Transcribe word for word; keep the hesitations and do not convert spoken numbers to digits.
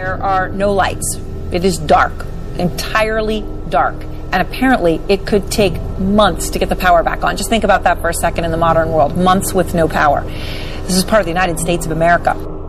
there are no lights. It is dark, entirely dark. And apparently it could take months to get the power back on. Just think about that for a second in the modern world. Months with no power. This is part of the United States of America.